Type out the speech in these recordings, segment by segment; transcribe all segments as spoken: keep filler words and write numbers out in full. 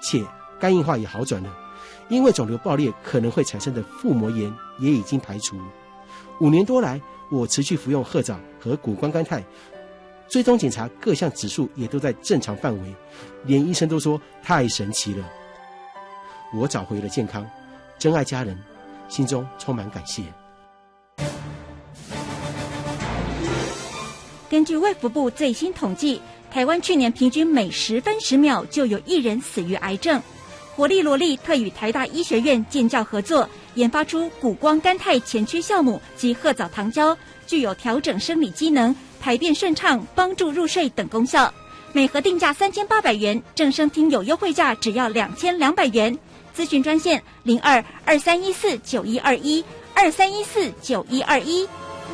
且肝硬化也好转了，因为肿瘤爆裂可能会产生的腹膜炎也已经排除。五年多来，我持续服用褐藻和谷胱甘肽，追踪检查各项指数也都在正常范围，连医生都说太神奇了。我找回了健康，真爱家人，心中充满感谢。 根据卫福部最新统计，台湾去年平均每十分十秒就有一人死于癌症。活力罗力特与台大医学院建教合作，研发出谷胱甘肽前驱酵母及褐藻糖胶，具有调整生理机能、排便顺畅、帮助入睡等功效。每盒定价三千八百元，正声听友优惠价只要两千两百元。咨询专线零二二三一四九一二一二三一四九一二一。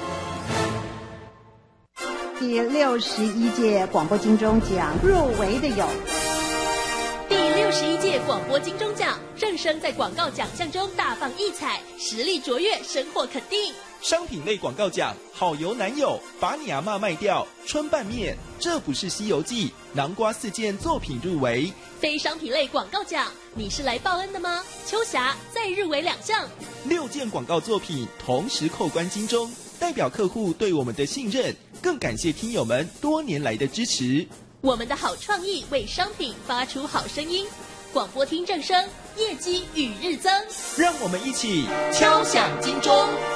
第六十一届广播金钟奖入围的有。 第六十一届广播金钟奖，正声在广告奖项中大放异彩，实力卓越，深获肯定。 商品类广告奖，好油男友，把你阿嬷卖掉，春拌面，这不是西游记，南瓜四件作品入围。 非商品类广告奖，你是来报恩的吗？秋霞再入围两项， 六件广告作品同时扣关金钟，代表客户对我们的信任，更感谢听友们多年来的支持。 我们的好创意为商品发出好声音，广播听正声，业绩与日增。 让我们一起敲响金钟。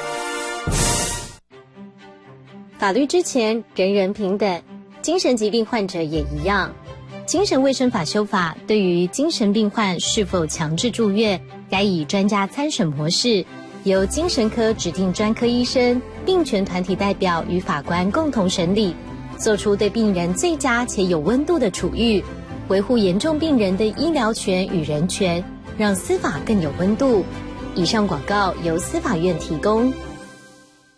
法律之前人人平等，精神疾病患者也一样。精神卫生法修法对于精神病患是否强制住院，该以专家参审模式，由精神科指定专科医生、病权团体代表与法官共同审理，做出对病人最佳且有温度的处遇，维护严重病人的医疗权与人权，让司法更有温度。以上广告由司法院提供。